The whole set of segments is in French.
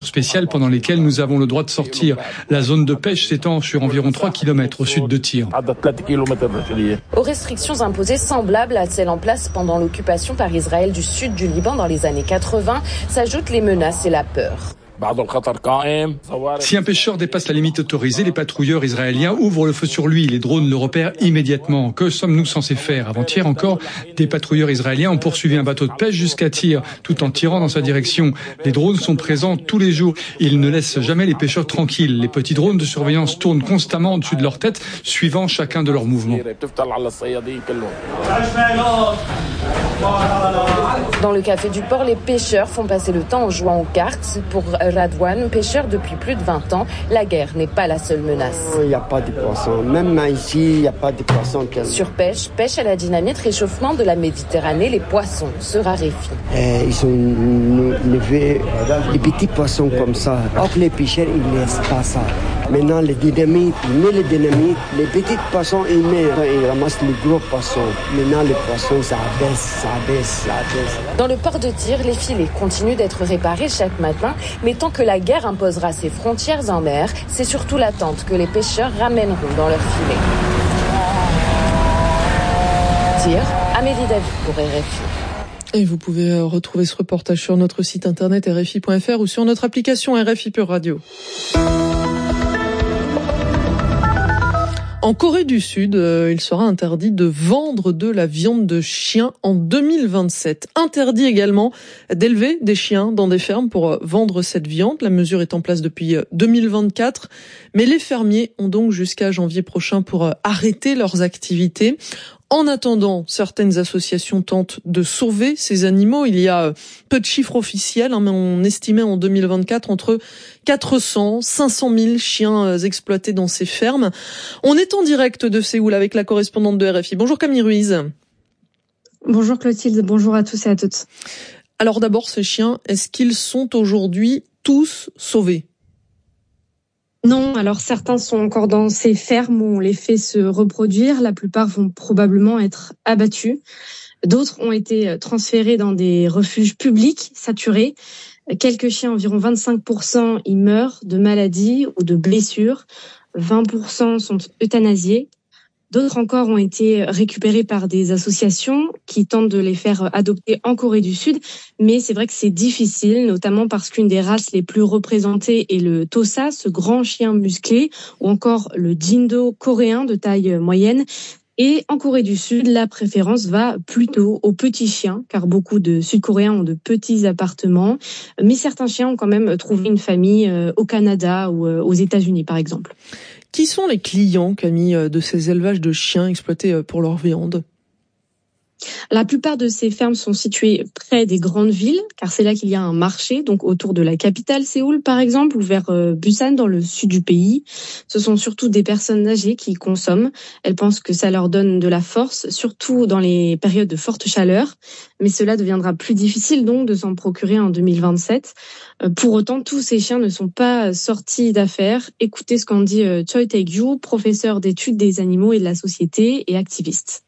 spéciales pendant lesquelles nous avons le droit de sortir. La zone de pêche s'étend sur environ 3 km au sud de Tyr. Aux restrictions imposées semblables à celles en place pendant l'occupation par Israël du sud du Liban dans les années 80, s'ajoutent les menaces et la peur. Si un pêcheur dépasse la limite autorisée, les patrouilleurs israéliens ouvrent le feu sur lui. Les drones le repèrent immédiatement. Que sommes-nous censés faire ? Avant-hier encore, des patrouilleurs israéliens ont poursuivi un bateau de pêche jusqu'à Tyr, tout en tirant dans sa direction. Les drones sont présents tous les jours. Ils ne laissent jamais les pêcheurs tranquilles. Les petits drones de surveillance tournent constamment au-dessus de leur tête, suivant chacun de leurs mouvements. Dans le café du port, les pêcheurs font passer le temps en jouant aux cartes. Pour Radwan, pêcheur depuis plus de 20 ans, la guerre n'est pas la seule menace. Il n'y a pas de poissons. Même ici, il n'y a pas de poissons. Surpêche, pêche à la dynamite, réchauffement de la Méditerranée, les poissons se raréfient. Ils ont levé des petits poissons comme ça. Or, les pêcheurs, ils ne laissent pas ça. Maintenant, les dynamites, ils mettent les dynamites, les petits poissons, ils ramassent les gros poissons. Maintenant, les poissons, ça baisse. Dans le port de Tyr, les filets continuent d'être réparés chaque matin, mais tant que la guerre imposera ses frontières en mer, c'est surtout l'attente que les pêcheurs ramèneront dans leurs filets. Tyr, Amélie David pour RFI. Et vous pouvez retrouver ce reportage sur notre site internet rfi.fr ou sur notre application RFI Pure Radio. En Corée du Sud, il sera interdit de vendre de la viande de chien en 2027. Interdit également d'élever des chiens dans des fermes pour vendre cette viande. La mesure est en place depuis 2024. Mais les fermiers ont donc jusqu'à janvier prochain pour arrêter leurs activités. En attendant, certaines associations tentent de sauver ces animaux. Il y a peu de chiffres officiels, mais on estimait en 2024 entre 400 et 500 000 chiens exploités dans ces fermes. On est en direct de Séoul avec la correspondante de RFI. Bonjour Camille Ruiz. Bonjour Clotilde, bonjour à tous et à toutes. Alors d'abord, ces chiens, est-ce qu'ils sont aujourd'hui tous sauvés ? Non, alors certains sont encore dans ces fermes où on les fait se reproduire. La plupart vont probablement être abattus. D'autres ont été transférés dans des refuges publics saturés. Quelques chiens, environ 25%, y meurent de maladies ou de blessures. 20% sont euthanasiés. D'autres encore ont été récupérés par des associations qui tentent de les faire adopter en Corée du Sud. Mais c'est vrai que c'est difficile, notamment parce qu'une des races les plus représentées est le Tosa, ce grand chien musclé, ou encore le Jindo coréen de taille moyenne. Et en Corée du Sud, la préférence va plutôt aux petits chiens, car beaucoup de Sud-Coréens ont de petits appartements. Mais certains chiens ont quand même trouvé une famille au Canada ou aux États-Unis, par exemple. Qui sont les clients, Camille, de ces élevages de chiens exploités pour leur viande ? La plupart de ces fermes sont situées près des grandes villes, car c'est là qu'il y a un marché, donc autour de la capitale Séoul par exemple, ou vers Busan dans le sud du pays. Ce sont surtout des personnes âgées qui consomment. Elles pensent que ça leur donne de la force, surtout dans les périodes de forte chaleur. Mais cela deviendra plus difficile donc de s'en procurer en 2027. Pour autant, tous ces chiens ne sont pas sortis d'affaires. Écoutez ce qu'en dit Choi Tae-gyu, professeur d'études des animaux et de la société et activiste.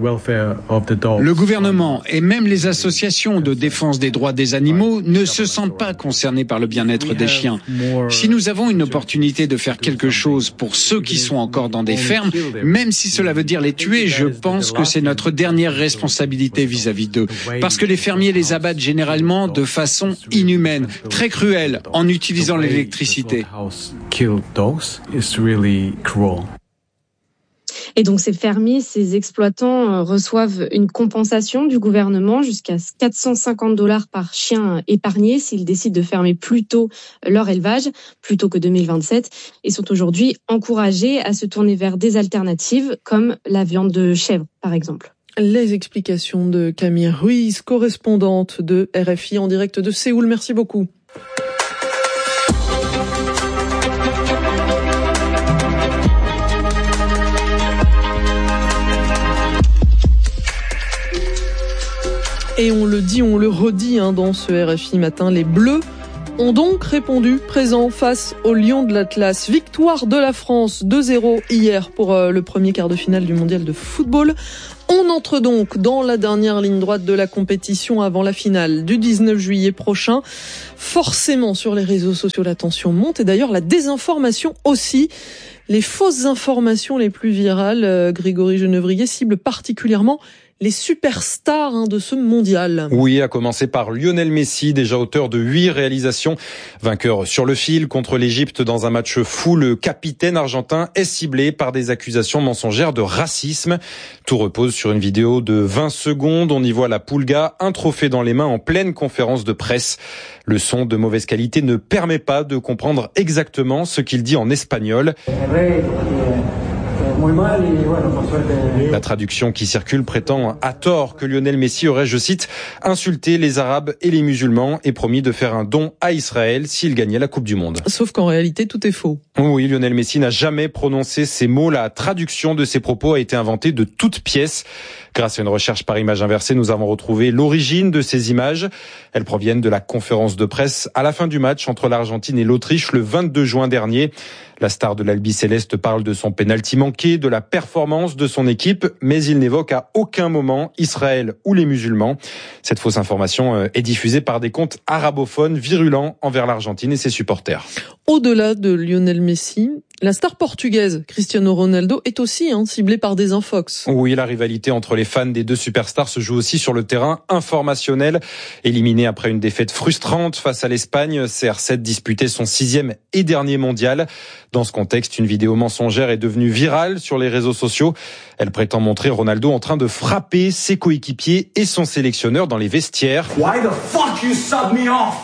Le gouvernement et même les associations de défense des droits des animaux ne se sentent pas concernés par le bien-être des chiens. Si nous avons une opportunité de faire quelque chose pour ceux qui sont encore dans des fermes, même si cela veut dire les tuer, je pense que c'est notre dernière responsabilité vis-à-vis d'eux. Parce que les fermiers les abattent généralement de façon inhumaine, très cruelle, en utilisant l'électricité. Et donc ces fermiers, ces exploitants reçoivent une compensation du gouvernement jusqu'à $450 par chien épargné s'ils décident de fermer plus tôt leur élevage, plutôt que 2027, et sont aujourd'hui encouragés à se tourner vers des alternatives comme la viande de chèvre, par exemple. Les explications de Camille Ruiz, correspondante de RFI en direct de Séoul. Merci beaucoup. Et on le dit, on le redit dans ce RFI matin, les Bleus ont donc répondu présent face aux Lions de l'Atlas. Victoire de la France 2-0 hier pour le premier quart de finale du mondial de football. On entre donc dans la dernière ligne droite de la compétition avant la finale du 19 juillet prochain. Forcément, sur les réseaux sociaux, la tension monte et d'ailleurs la désinformation aussi. Les fausses informations les plus virales, Grégory Genevrier, ciblent particulièrement les superstars de ce mondial. Oui, à commencer par Lionel Messi, déjà auteur de 8 réalisations. Vainqueur sur le fil contre l'Égypte dans un match fou, le capitaine argentin est ciblé par des accusations mensongères de racisme. Tout repose sur une vidéo de 20 secondes. On y voit la Pulga, un trophée dans les mains en pleine conférence de presse. Le son de mauvaise qualité ne permet pas de comprendre exactement ce qu'il dit en espagnol. La traduction qui circule prétend à tort que Lionel Messi aurait, je cite, insulté les Arabes et les musulmans et promis de faire un don à Israël s'il gagnait la Coupe du Monde. Sauf qu'en réalité, tout est faux. Oui, Lionel Messi n'a jamais prononcé ces mots. La traduction de ses propos a été inventée de toutes pièces. Grâce à une recherche par image inversée, nous avons retrouvé l'origine de ces images. Elles proviennent de la conférence de presse à la fin du match entre l'Argentine et l'Autriche le 22 juin dernier. La star de l'Albi Céleste parle de son pénalty manqué, de la performance de son équipe, mais il n'évoque à aucun moment Israël ou les musulmans. Cette fausse information est diffusée par des comptes arabophones virulents envers l'Argentine et ses supporters. Au-delà de Lionel Messi, la star portugaise Cristiano Ronaldo est aussi ciblée par des infox. Oui, la rivalité entre les fans des deux superstars se joue aussi sur le terrain informationnel. Éliminé après une défaite frustrante face à l'Espagne, CR7 disputait son 6e et dernier mondial. Dans ce contexte, une vidéo mensongère est devenue virale sur les réseaux sociaux. Elle prétend montrer Ronaldo en train de frapper ses coéquipiers et son sélectionneur dans les vestiaires. Why the fuck you sub me off?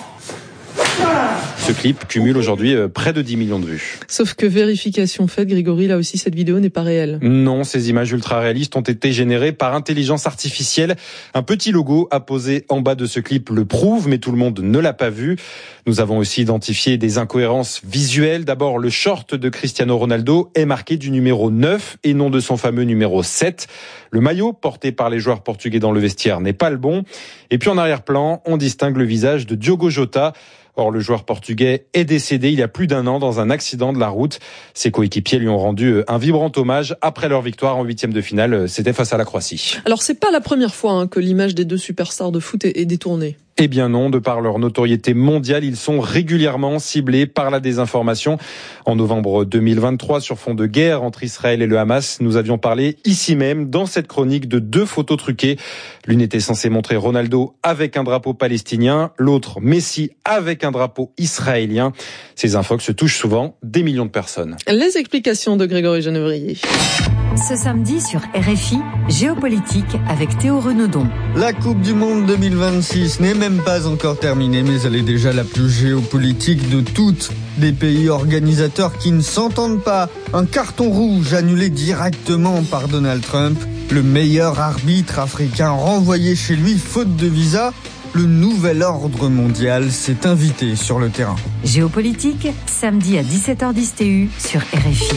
Ce clip cumule aujourd'hui près de 10 millions de vues. Sauf que vérification faite, Grégory, là aussi, cette vidéo n'est pas réelle. Non, ces images ultra-réalistes ont été générées par intelligence artificielle. Un petit logo apposé en bas de ce clip le prouve, mais tout le monde ne l'a pas vu. Nous avons aussi identifié des incohérences visuelles. D'abord, le short de Cristiano Ronaldo est marqué du numéro 9 et non de son fameux numéro 7. Le maillot porté par les joueurs portugais dans le vestiaire n'est pas le bon. Et puis en arrière-plan, on distingue le visage de Diogo Jota. Or, le joueur portugais est décédé il y a plus d'un an dans un accident de la route. Ses coéquipiers lui ont rendu un vibrant hommage après leur victoire en 8e de finale. C'était face à la Croatie. Alors, c'est pas la première fois que l'image des deux superstars de foot est détournée. Eh bien non, de par leur notoriété mondiale, ils sont régulièrement ciblés par la désinformation. En novembre 2023, sur fond de guerre entre Israël et le Hamas, nous avions parlé ici même, dans cette chronique, de 2 photos truquées. L'une était censée montrer Ronaldo avec un drapeau palestinien, l'autre Messi avec un drapeau israélien. Ces infox se touchent souvent des millions de personnes. Les explications de Grégory Genevrier. Ce samedi sur RFI, Géopolitique avec Théo Renaudon. La Coupe du Monde 2026 n'est même pas encore terminée, mais elle est déjà la plus géopolitique de toutes. Des pays organisateurs qui ne s'entendent pas. Un carton rouge annulé directement par Donald Trump. Le meilleur arbitre africain renvoyé chez lui faute de visa. Le nouvel ordre mondial s'est invité sur le terrain. Géopolitique, samedi à 17h10 TU sur RFI.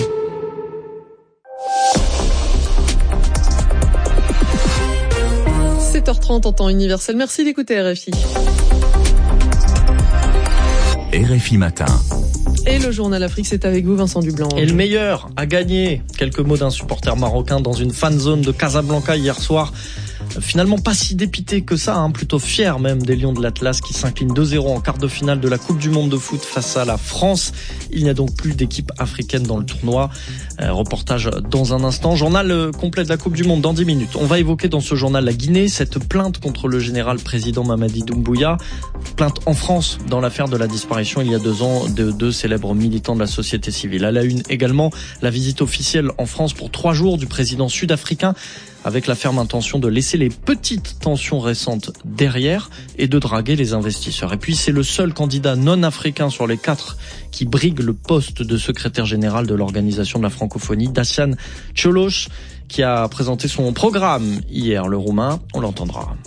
– 7h30 en temps universel. Merci d'écouter RFI. RFI Matin. Et le journal Afrique, c'est avec vous, Vincent Dublanc. Et le meilleur a gagné. Quelques mots d'un supporter marocain dans une fan zone de Casablanca hier soir. Finalement pas si dépité que ça, plutôt fier même des Lions de l'Atlas qui s'inclinent 2-0 en quart de finale de la Coupe du Monde de foot face à la France. Il n'y a donc plus d'équipe africaine dans le tournoi. Reportage dans un instant. Journal complet de la Coupe du Monde dans 10 minutes. On va évoquer dans ce journal la Guinée, cette plainte contre le général président Mamadi Doumbouya. Plainte en France dans l'affaire de la disparition il y a 2 ans de 2 célèbres militants de la société civile. À la une également, la visite officielle en France pour 3 jours du président sud-africain, avec la ferme intention de laisser les petites tensions récentes derrière et de draguer les investisseurs. Et puis c'est le seul candidat non africain sur les 4 qui brigue le poste de secrétaire général de l'Organisation de la francophonie, Dacian Cioloș, qui a présenté son programme hier, le Roumain. On l'entendra.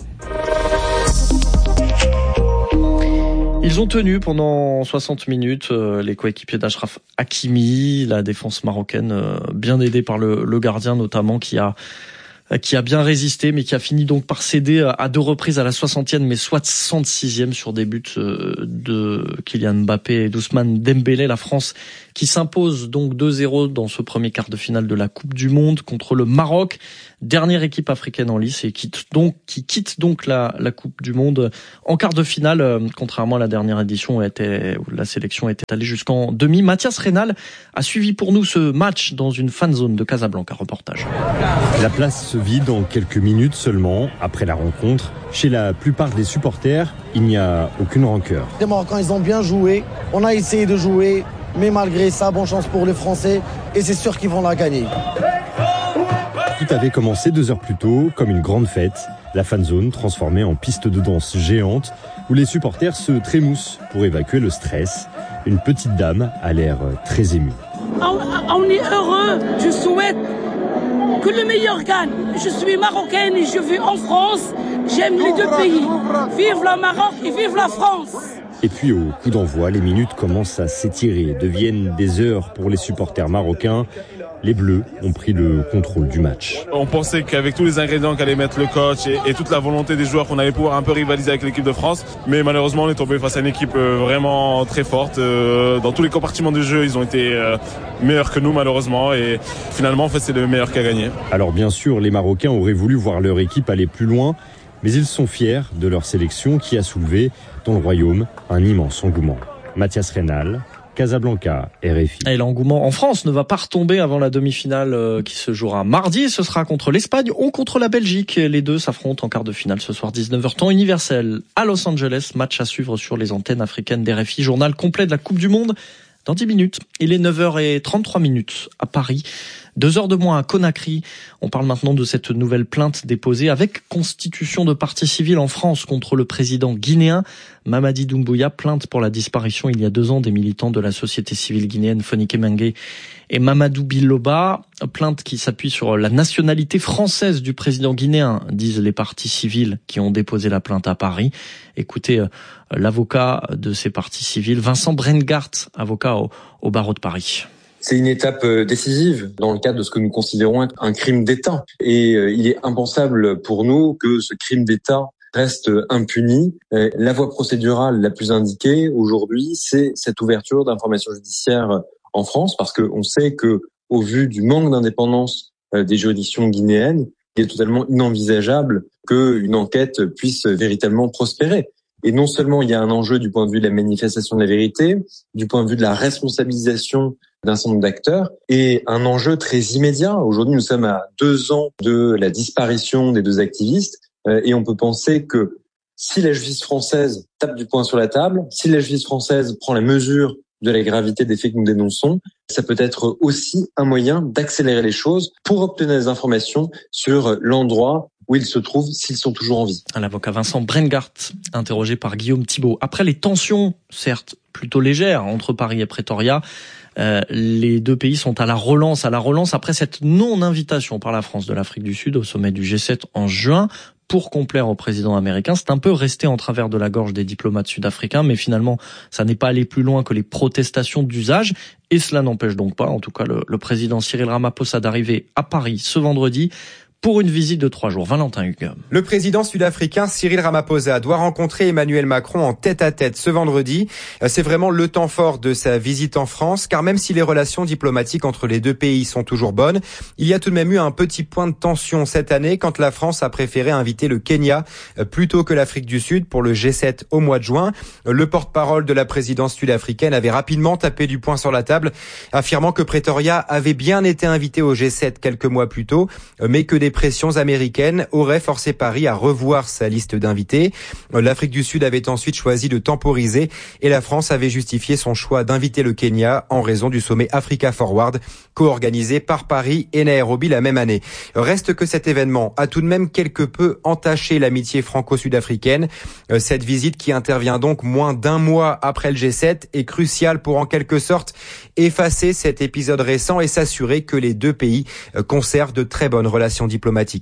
Ils ont tenu pendant 60 minutes les coéquipiers d'Achraf Hakimi, la défense marocaine bien aidée par le gardien notamment, qui a qui a bien résisté, mais qui a fini donc par céder à 2 reprises à la 60e, mais 66e sur des buts de Kylian Mbappé et d'Ousmane Dembélé. La France qui s'impose donc 2-0 dans ce premier quart de finale de la Coupe du Monde contre le Maroc, dernière équipe africaine en lice et qui quitte donc la Coupe du Monde en quart de finale, contrairement à la dernière édition où la sélection était allée jusqu'en demi. Mathias Reynal a suivi pour nous ce match dans une fan zone de Casablanca. Reportage. La place se vide en quelques minutes seulement après la rencontre. Chez la plupart des supporters, il n'y a aucune rancœur. Les Marocains, ils ont bien joué. On a essayé de jouer, mais malgré ça, bonne chance pour les Français. Et c'est sûr qu'ils vont la gagner. Tout avait commencé 2 heures plus tôt, comme une grande fête. La fan zone transformée en piste de danse géante, où les supporters se trémoussent pour évacuer le stress. Une petite dame a l'air très émue. On est heureux, je souhaite que le meilleur gagne. Je suis marocaine et je vis en France. J'aime les 2 pays. Vive le Maroc et vive la France. Et puis au coup d'envoi, les minutes commencent à s'étirer, deviennent des heures pour les supporters marocains. Les Bleus ont pris le contrôle du match. On pensait qu'avec tous les ingrédients qu'allait mettre le coach et toute la volonté des joueurs, qu'on allait pouvoir un peu rivaliser avec l'équipe de France. Mais malheureusement, on est tombé face à une équipe vraiment très forte. Dans tous les compartiments du jeu, ils ont été meilleurs que nous malheureusement. Et finalement, en fait, c'est le meilleur qui a gagné. Alors bien sûr, les Marocains auraient voulu voir leur équipe aller plus loin. Mais ils sont fiers de leur sélection qui a soulevé dans le royaume un immense engouement. Mathias Reynal, Casablanca, RFI. Et l'engouement en France ne va pas retomber avant la demi-finale qui se jouera mardi. Ce sera contre l'Espagne ou contre la Belgique. Les deux s'affrontent en quart de finale ce soir 19h temps universel à Los Angeles. Match à suivre sur les antennes africaines d'RFI. Journal complet de la Coupe du Monde dans 10 minutes. Il est 9h33 à Paris. 2 heures de moins à Conakry. On parle maintenant de cette nouvelle plainte déposée avec constitution de partie civile en France contre le président guinéen Mamadi Doumbouya. Plainte pour la disparition il y a 2 ans des militants de la société civile guinéenne Fonike Mengue et Mamadou Biloba. Plainte qui s'appuie sur la nationalité française du président guinéen, disent les parties civiles qui ont déposé la plainte à Paris. Écoutez l'avocat de ces parties civiles, Vincent Brengart, avocat au barreau de Paris. C'est une étape décisive dans le cadre de ce que nous considérons être un crime d'État. Et il est impensable pour nous que ce crime d'État reste impuni. La voie procédurale la plus indiquée aujourd'hui, c'est cette ouverture d'informations judiciaires en France, parce qu'on sait que, au vu du manque d'indépendance des juridictions guinéennes, il est totalement inenvisageable qu'une enquête puisse véritablement prospérer. Et non seulement il y a un enjeu du point de vue de la manifestation de la vérité, du point de vue de la responsabilisation d'un certain nombre d'acteurs, et un enjeu très immédiat. Aujourd'hui, nous sommes à 2 ans de la disparition des 2 activistes, et on peut penser que si la justice française tape du poing sur la table, si la justice française prend la mesure de la gravité des faits que nous dénonçons, ça peut être aussi un moyen d'accélérer les choses pour obtenir des informations sur l'endroit où ils se trouvent, s'ils sont toujours en vie. L'avocat Vincent Brengart, interrogé par Guillaume Thibault. Après les tensions, certes plutôt légères, entre Paris et Pretoria, les 2 pays sont à la relance après cette non-invitation par la France de l'Afrique du Sud au sommet du G7 en juin. Pour complaire au président américain, c'est un peu resté en travers de la gorge des diplomates sud-africains, mais finalement, ça n'est pas allé plus loin que les protestations d'usage, et cela n'empêche donc pas, en tout cas, le président Cyril Ramaphosa d'arriver à Paris ce vendredi pour une visite de 3 jours. Valentin Hugues. Le président sud-africain Cyril Ramaphosa doit rencontrer Emmanuel Macron en tête-à-tête ce vendredi. C'est vraiment le temps fort de sa visite en France, car même si les relations diplomatiques entre les 2 pays sont toujours bonnes, il y a tout de même eu un petit point de tension cette année quand la France a préféré inviter le Kenya plutôt que l'Afrique du Sud pour le G7 au mois de juin. Le porte-parole de la présidence sud-africaine avait rapidement tapé du poing sur la table, affirmant que Pretoria avait bien été invité au G7 quelques mois plus tôt, mais que des pressions américaines auraient forcé Paris à revoir sa liste d'invités. L'Afrique du Sud avait ensuite choisi de temporiser et la France avait justifié son choix d'inviter le Kenya en raison du sommet Africa Forward co-organisé par Paris et Nairobi la même année. Reste que cet événement a tout de même quelque peu entaché l'amitié franco-sud-africaine. Cette visite qui intervient donc moins d'1 mois après le G7 est cruciale pour en quelque sorte effacer cet épisode récent et s'assurer que les 2 pays conservent de très bonnes relations diplomatiques.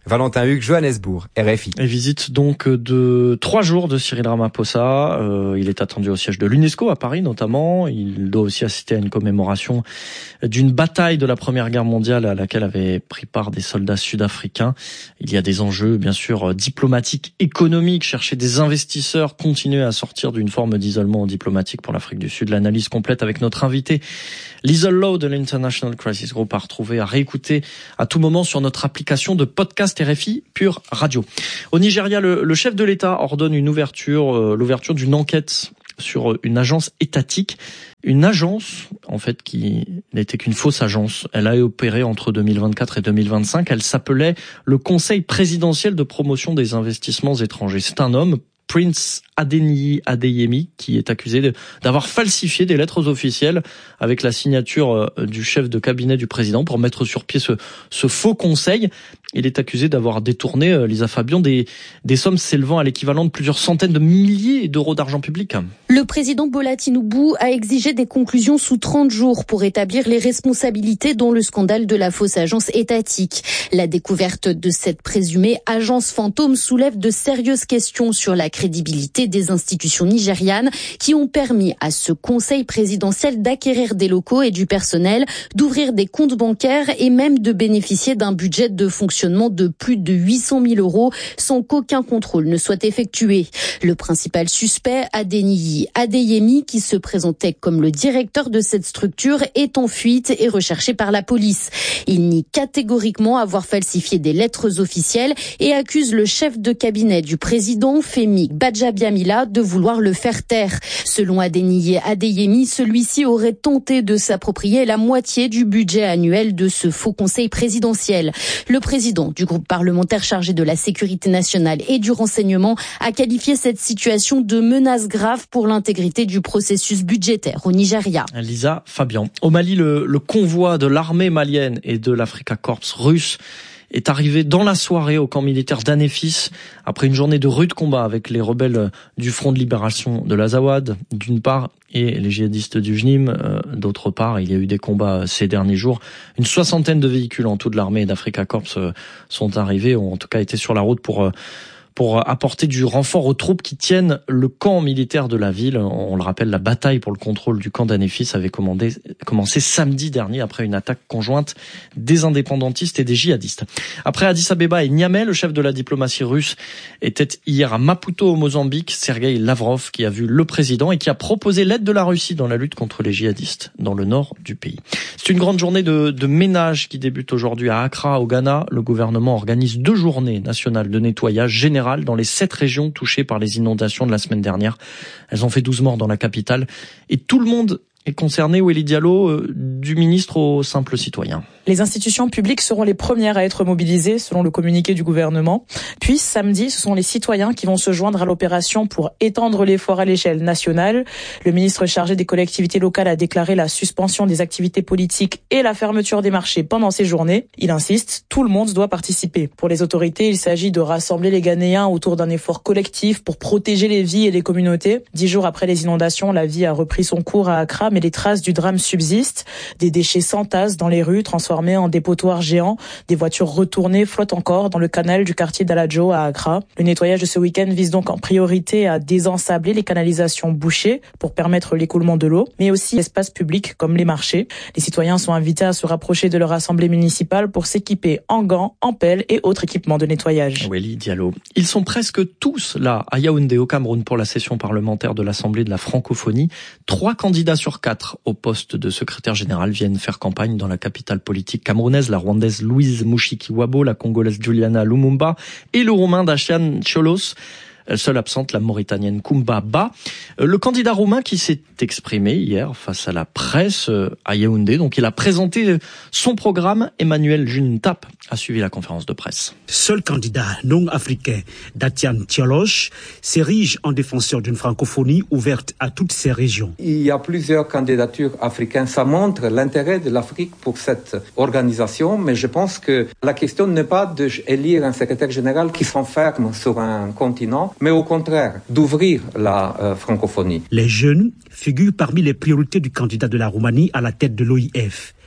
Valentin Hugues, Johannesburg, RFI. Et visite donc de 3 jours de Cyril Ramaphosa. Il est attendu au siège de l'UNESCO à Paris notamment. Il doit aussi assister à une commémoration d'une bataille de la Première Guerre mondiale à laquelle avaient pris part des soldats sud-africains. Il y a des enjeux bien sûr diplomatiques, économiques, chercher des investisseurs, continuer à sortir d'une forme d'isolement diplomatique pour l'Afrique du Sud. L'analyse complète avec notre invité Liesl Lowe de l'International Crisis Group à retrouver, à réécouter à tout moment sur notre application de podcast RFI Pure Radio. Au Nigeria, le chef de l'État ordonne l'ouverture d'une enquête sur une agence étatique. Une agence, en fait, qui n'était qu'une fausse agence. Elle a opéré entre 2024 et 2025. Elle s'appelait le Conseil présidentiel de promotion des investissements étrangers. C'est un homme, Prince Adeniyi Adeyemi, qui est accusé d'avoir falsifié des lettres officielles avec la signature du chef de cabinet du président pour mettre sur pied ce faux conseil. Il est accusé d'avoir détourné, Lisa Fabian, des sommes s'élevant à l'équivalent de plusieurs centaines de milliers d'euros d'argent public. Le président Bola Tinubu a exigé des conclusions sous 30 jours pour établir les responsabilités dans le scandale de la fausse agence étatique. La découverte de cette présumée agence fantôme soulève de sérieuses questions sur la crédibilité des institutions nigérianes qui ont permis à ce conseil présidentiel d'acquérir des locaux et du personnel, d'ouvrir des comptes bancaires et même de bénéficier d'un budget de fonctionnement de plus de 800 000 euros sans qu'aucun contrôle ne soit effectué. Le principal suspect, Adeniyi Adeyemi, qui se présentait comme le directeur de cette structure, est en fuite et recherché par la police. Il nie catégoriquement avoir falsifié des lettres officielles et accuse le chef de cabinet du président, Femi Gbajabiamila, de vouloir le faire taire. Selon Adeniyi Adeyemi, celui-ci aurait tenté de s'approprier la moitié du budget annuel de ce faux conseil présidentiel. Le président du groupe parlementaire chargé de la sécurité nationale et du renseignement a qualifié cette situation de menace grave pour l'intégrité du processus budgétaire au Nigeria. Lisa Fabian. Au Mali, le convoi de l'armée malienne et de l'Africa Corps russe est arrivé dans la soirée au camp militaire d'Anéfis après une journée de rude combat avec les rebelles du Front de libération de l'Azawad, d'une part, et les djihadistes du JNIM, d'autre part. Il y a eu des combats ces derniers jours. Une 60aine de véhicules en tout de l'armée d'Africa Corps sont arrivés, ou en tout cas étaient sur la route pour apporter du renfort aux troupes qui tiennent le camp militaire de la ville. On le rappelle, la bataille pour le contrôle du camp d'Anéfis avait commencé samedi dernier après une attaque conjointe des indépendantistes et des djihadistes. Après Addis Abeba et Niamey, le chef de la diplomatie russe était hier à Maputo au Mozambique, Sergueï Lavrov, qui a vu le président et qui a proposé l'aide de la Russie dans la lutte contre les djihadistes dans le nord du pays. C'est une grande journée de ménage qui débute aujourd'hui à Accra, au Ghana. Le gouvernement organise 2 journées nationales de nettoyage général dans les 7 régions touchées par les inondations de la semaine dernière. Elles ont fait 12 morts dans la capitale. Et tout le monde est concerné, Welly Diallo, du ministre aux simples citoyens. Les institutions publiques seront les premières à être mobilisées, selon le communiqué du gouvernement. Puis, samedi, ce sont les citoyens qui vont se joindre à l'opération pour étendre l'effort à l'échelle nationale. Le ministre chargé des collectivités locales a déclaré la suspension des activités politiques et la fermeture des marchés pendant ces journées. Il insiste, tout le monde doit participer. Pour les autorités, il s'agit de rassembler les Ghanéens autour d'un effort collectif pour protéger les vies et les communautés. 10 jours après les inondations, la vie a repris son cours à Accra, mais les traces du drame subsistent. Des déchets s'entassent dans les rues, transformés en dépotoirs géants. Des voitures retournées flottent encore dans le canal du quartier d'Aladjo à Accra. Le nettoyage de ce week-end vise donc en priorité à désensabler les canalisations bouchées pour permettre l'écoulement de l'eau, mais aussi l'espace public comme les marchés. Les citoyens sont invités à se rapprocher de leur assemblée municipale pour s'équiper en gants, en pelles et autres équipements de nettoyage. Welly Diallo. Ils sont presque tous là à Yaoundé au Cameroun pour la session parlementaire de l'Assemblée de la francophonie. 3 candidats sur 4 au poste de secrétaire général viennent faire campagne dans la capitale politique camerounaise, la rwandaise Louise Mushikiwabo, la congolaise Juliana Lumumba et le roumain Dacian Cholos. Seule absente, la mauritanienne Koumba Ba. Le candidat roumain qui s'est exprimé hier face à la presse à Yaoundé, donc il a présenté son programme. Emmanuel Juntap a suivi la conférence de presse. Seul candidat non africain, Dacian Cholos, s'érige en défenseur d'une francophonie ouverte à toutes ces régions. Il y a plusieurs candidatures africaines. Ça montre l'intérêt de l'Afrique pour cette organisation, mais je pense que la question n'est pas d'élire un secrétaire général qui s'enferme sur un continent, mais au contraire, d'ouvrir la francophonie. Les jeunes figurent parmi les priorités du candidat de la Roumanie à la tête de l'OIF.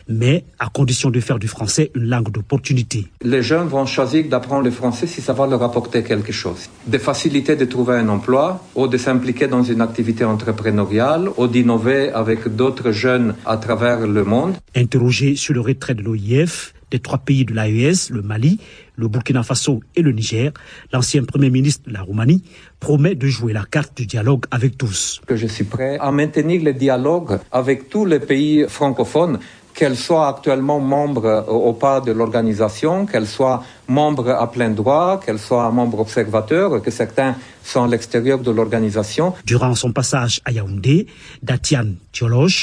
mais à condition de faire du français une langue d'opportunité. Les jeunes vont choisir d'apprendre le français si ça va leur apporter quelque chose. Des facilités de trouver un emploi, ou de s'impliquer dans une activité entrepreneuriale, ou d'innover avec d'autres jeunes à travers le monde. Interrogé sur le retrait de l'OIF des 3 pays de l'AES, le Mali, le Burkina Faso et le Niger, l'ancien Premier ministre de la Roumanie promet de jouer la carte du dialogue avec tous. Que je suis prêt à maintenir le dialogue avec tous les pays francophones, qu'elles soient actuellement membres ou pas de l'organisation, qu'elles soient membres à plein droit, qu'elles soient membres observateurs, que certains sont à l'extérieur de l'organisation. Durant son passage à Yaoundé, Datian Tiolosh